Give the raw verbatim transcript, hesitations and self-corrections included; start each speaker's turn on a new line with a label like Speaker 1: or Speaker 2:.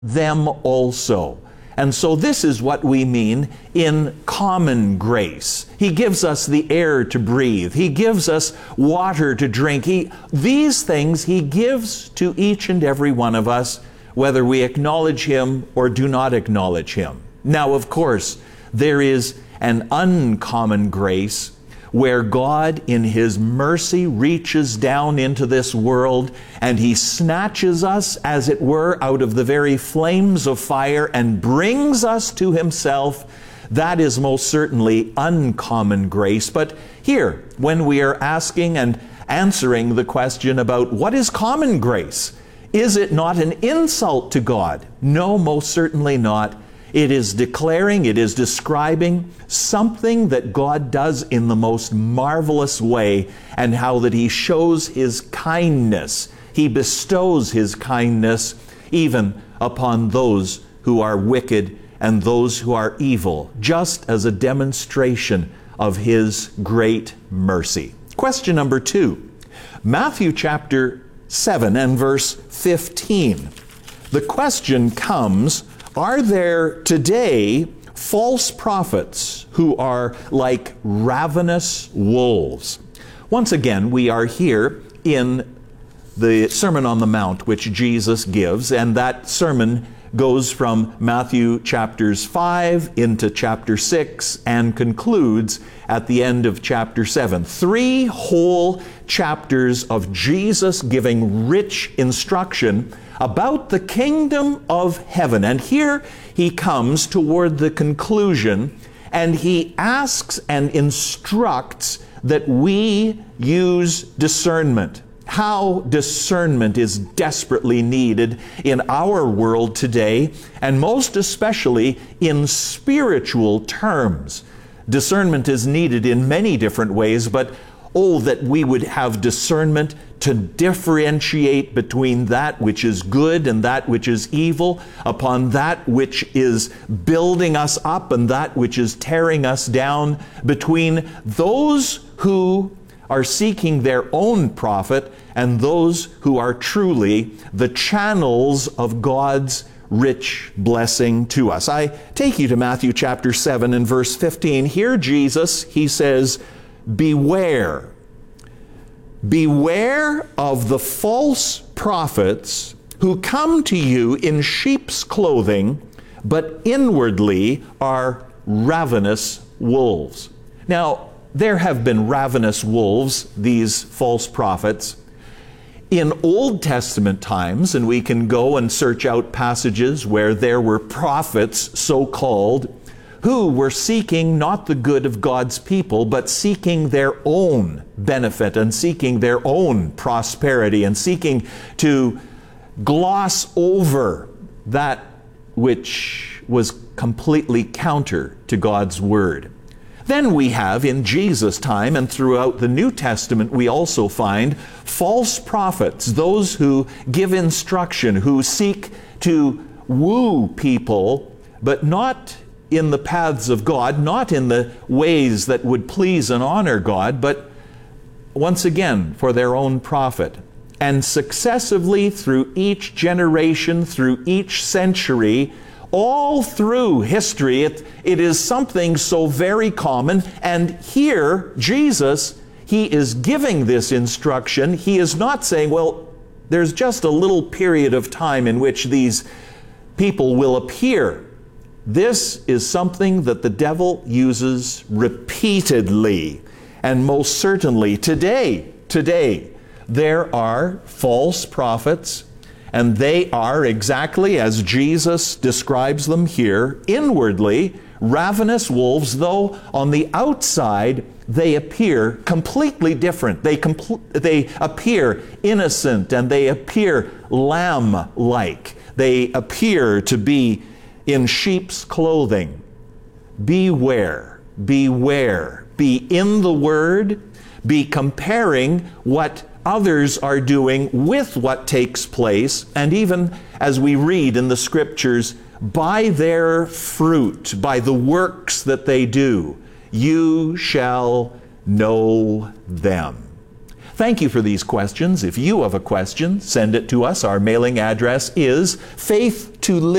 Speaker 1: them also. And so this is what we mean in common grace. He gives us the air to breathe. He gives us water to drink. He, these things He gives to each and every one of us, whether we acknowledge Him or do not acknowledge Him. Now, of course, there is an uncommon grace where God in His mercy reaches down into this world and He snatches us, as it were, out of the very flames of fire and brings us to Himself. That is most certainly uncommon grace. But here, when we are asking and answering the question about what is common grace, is it not an insult to God? No, most certainly not. It is declaring, it is describing something that God does in the most marvelous way, and how that He shows His kindness. He bestows His kindness even upon those who are wicked and those who are evil, just as a demonstration of His great mercy. Question number two, Matthew chapter seven and verse fifteen. The question comes, are there today false prophets who are like ravenous wolves? Once again, we are here in the Sermon on the Mount which Jesus gives, and that sermon goes from Matthew chapters five into chapter six and concludes at the end of chapter seven. Three whole chapters of Jesus giving rich instruction about the kingdom of heaven. And here He comes toward the conclusion, and He asks and instructs that we use discernment. How discernment is desperately needed in our world today, and most especially in spiritual terms. Discernment is needed in many different ways, but oh, that we would have discernment to differentiate between that which is good and that which is evil, upon that which is building us up and that which is tearing us down, between those who are seeking their own profit and those who are truly the channels of God's rich blessing to us. I take you to Matthew chapter seven and verse fifteen. Here Jesus, He says, beware. Beware of the false prophets who come to you in sheep's clothing, but inwardly are ravenous wolves. Now, there have been ravenous wolves, these false prophets, in Old Testament times, and we can go and search out passages where there were prophets, so-called, who were seeking not the good of God's people, but seeking their own benefit and seeking their own prosperity and seeking to gloss over that which was completely counter to God's Word. Then we have, in Jesus' time and throughout the New Testament, we also find false prophets, those who give instruction, who seek to woo people, but not in the paths of God, not in the ways that would please and honor God, but once again for their own profit. And successively through each generation, through each century, all through history, it, it is something so very common. And here, Jesus, He is giving this instruction. He is not saying, well, there's just a little period of time in which these people will appear. This is something that the devil uses repeatedly. And most certainly today, today, there are false prophets, and they are exactly as Jesus describes them here, inwardly ravenous wolves, though on the outside they appear completely different. They, compl- they appear innocent and they appear lamb-like. They appear to be in sheep's clothing. Beware, beware. Be in the Word. Be comparing what others are doing with what takes place. And even as we read in the Scriptures, by their fruit, by the works that they do, you shall know them. Thank you for these questions. If you have a question, send it to us. Our mailing address is Faith to Live.